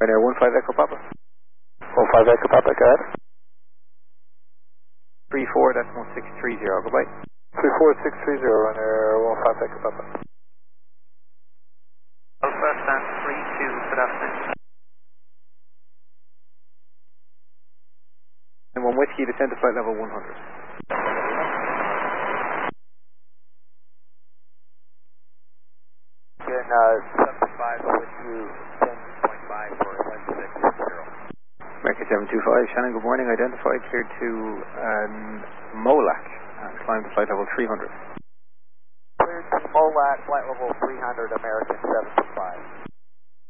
Ryanair 15 Echo Papa. 15 Echo Papa, go ahead. 34, that's 1630, goodbye. 34630, Ryanair 15 Echo Papa. Alpha stand 32, good afternoon. And 1 Whiskey, descend to flight level 100. Then 75 with you, 10.5 for 1660. American 725, Shannon, good morning. Identified, cleared to Molac, climb to flight level 300. Cleared to Molac, flight level 300, American 725.